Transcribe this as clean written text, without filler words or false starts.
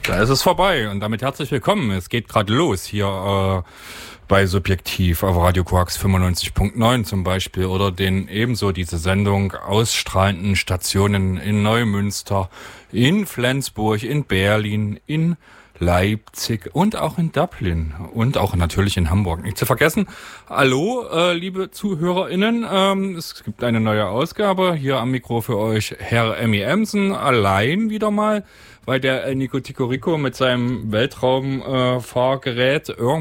Da ist es vorbei und damit herzlich willkommen. Es geht gerade los hier bei Subjektiv auf Radio Koax 95.9 zum Beispiel oder den ebenso diese Sendung ausstrahlenden Stationen in Neumünster, in Flensburg, in Berlin, in Leipzig und auch in Dublin und auch natürlich in Hamburg. Nicht zu vergessen, hallo, liebe ZuhörerInnen, es gibt eine neue Ausgabe. Hier am Mikro für euch Herr Emmy Emsen, allein wieder mal, weil der Nico Tico Rico mit seinem Weltraumfahrgerät